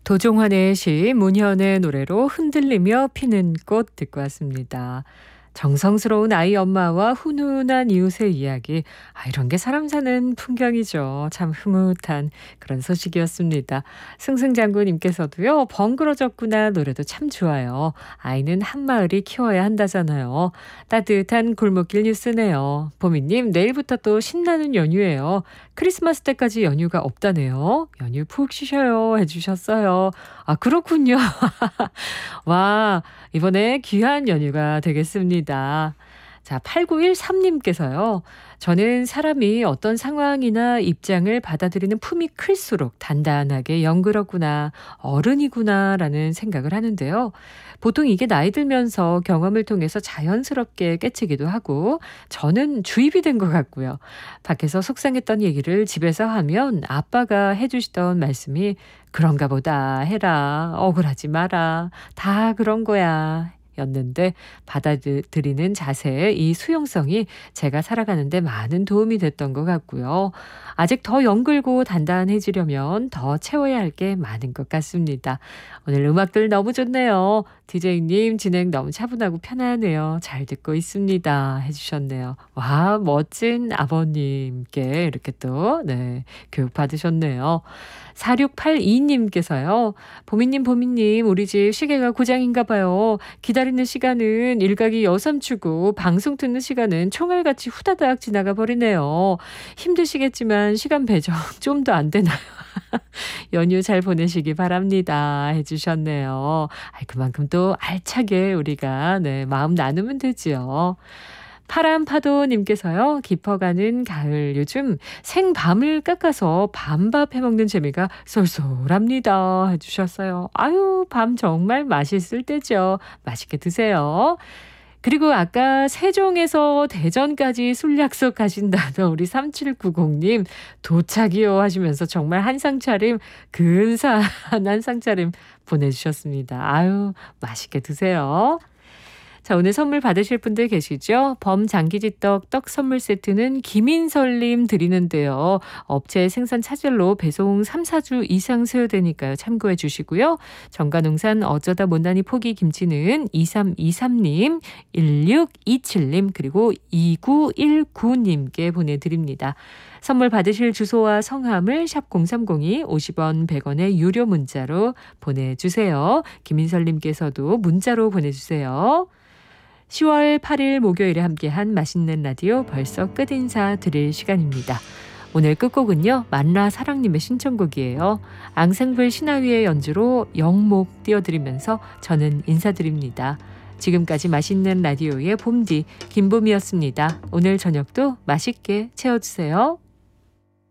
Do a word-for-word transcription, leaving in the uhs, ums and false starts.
도종환의 시 문현의 노래로 흔들리며 피는 꽃 듣고 왔습니다. 정성스러운 아이 엄마와 훈훈한 이웃의 이야기. 아, 이런 게 사람 사는 풍경이죠. 참 흐뭇한 그런 소식이었습니다. 승승장구님께서도요. 벙그러졌구나 노래도 참 좋아요. 아이는 한 마을이 키워야 한다잖아요. 따뜻한 골목길 뉴스네요. 보미님 내일부터 또 신나는 연휴예요. 크리스마스 때까지 연휴가 없다네요. 연휴 푹 쉬셔요 해주셨어요. 아 그렇군요. 와 이번에 귀한 연휴가 되겠습니다. 자, 팔구일삼님께서요. 저는 사람이 어떤 상황이나 입장을 받아들이는 품이 클수록 단단하게 영그럽구나, 어른이구나 라는 생각을 하는데요. 보통 이게 나이 들면서 경험을 통해서 자연스럽게 깨치기도 하고 저는 주입이 된 것 같고요. 밖에서 속상했던 얘기를 집에서 하면 아빠가 해주시던 말씀이 그런가 보다 해라, 억울하지 마라, 다 그런 거야. 였는데 받아들이는 자세의 이 수용성이 제가 살아가는데 많은 도움이 됐던 것 같고요. 아직 더 영글고 단단해지려면 더 채워야 할 게 많은 것 같습니다. 오늘 음악들 너무 좋네요. 디제이님 진행 너무 차분하고 편하네요. 잘 듣고 있습니다. 해주셨네요. 와 멋진 아버님께 이렇게 또 네, 교육 받으셨네요. 사육팔이님께서요. 보미님 보미님 우리 집 시계가 고장인가 봐요. 기다리는 시간은 일각이 여삼추고 방송 듣는 시간은 총알같이 후다닥 지나가 버리네요. 힘드시겠지만 시간 배정 좀 더 안 되나요? 연휴 잘 보내시기 바랍니다. 해주셨네요. 아이, 그만큼 또 알차게 우리가 네, 마음 나누면 되지요. 파란파도님께서요. 깊어가는 가을 요즘 생밤을 깎아서 밤밥 해먹는 재미가 쏠쏠합니다. 해주셨어요. 아유 밤 정말 맛있을 때죠. 맛있게 드세요. 그리고 아까 세종에서 대전까지 술 약속하신다던 우리 삼칠구공님 도착이요 하시면서 정말 한상 차림 근사한 한상 차림 보내주셨습니다. 아유 맛있게 드세요. 자, 오늘 선물 받으실 분들 계시죠? 범장기지떡 떡 선물 세트는 김인설님 드리는데요. 업체 생산 차질로 배송 삼, 사 주 이상 소요되니까요. 참고해 주시고요. 정가농산 어쩌다 못난이 포기 김치는 이삼이삼님, 일육이칠님 그리고 이구일구님께 보내드립니다. 선물 받으실 주소와 성함을 샵 공삼공이 오십 원 백 원의 유료 문자로 보내주세요. 김인설님께서도 문자로 보내주세요. 시월 팔일 목요일에 함께한 맛있는 라디오 벌써 끝인사 드릴 시간입니다. 오늘 끝곡은요. 만라 사랑님의 신청곡이에요. 앙생블 신하위의 연주로 영목 띄워드리면서 저는 인사드립니다. 지금까지 맛있는 라디오의 봄디 김봄이었습니다. 오늘 저녁도 맛있게 채워주세요.